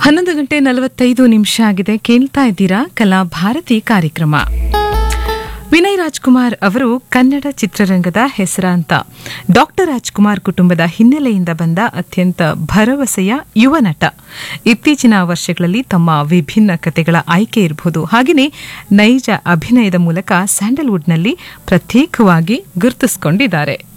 11:45 ಆಗಿದೆ. ಕೇಳ್ತಾ ಇದ್ದೀರಾ ಕಲಾ ಭಾರತಿ ಕಾರ್ಯಕ್ರಮ. ವಿನಯ್ ರಾಜ್ಕುಮಾರ್ ಅವರು ಕನ್ನಡ ಚಿತ್ರರಂಗದ ಹೆಸರಾಂತ ಡಾಕ್ಟರ್ ರಾಜ್ಕುಮಾರ್ ಕುಟುಂಬದ ಹಿನ್ನೆಲೆಯಿಂದ ಬಂದ ಅತ್ಯಂತ ಭರವಸೆಯ ಯುವ ನಟ. ಇತ್ತೀಚಿನ ವರ್ಷಗಳಲ್ಲಿ ತಮ್ಮ ವಿಭಿನ್ನ ಕಥೆಗಳ ಆಯ್ಕೆ ಇರಬಹುದು, ಹಾಗೆಯೇ ನೈಜ ಅಭಿನಯದ ಮೂಲಕ ಸ್ಯಾಂಡಲ್ವುಡ್ನಲ್ಲಿ ಪ್ರತ್ಯೇಕವಾಗಿ ಗುರುತಿಸಿಕೊಂಡಿದ್ದಾರೆ.